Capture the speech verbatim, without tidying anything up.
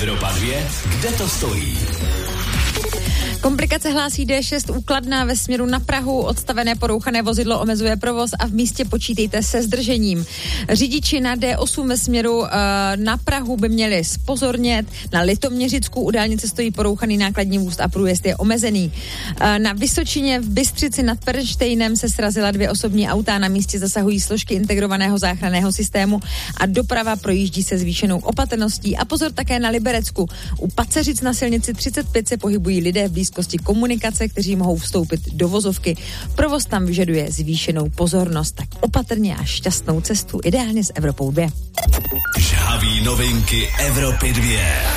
Evropa dva, kde to stojí? Komplikace hlásí D šest Úkladná ve směru na Prahu. Odstavené porouchané vozidlo omezuje provoz a v místě počítejte se zdržením. Řidiči na D osm ve směru uh, na Prahu by měli zpozornět. Na Litoměřicku u dálnice stojí porouchaný nákladní vůz a průjezd je omezený. Uh, na Vysočině v Bystřici nad Pernštejnem se srazila dvě osobní auta. Na místě zasahují složky integrovaného záchranného systému a doprava projíždí se zvýšenou opatrností. A pozor také na Liberecku. U Paceřic na silnici třicet pět se pohybují lidé v blízkosti komunikace, kteří mohou vstoupit do vozovky. Provoz tam vyžaduje zvýšenou pozornost, tak opatrně a šťastnou cestu, ideálně s Evropou dva. Žhaví novinky Evropy dva.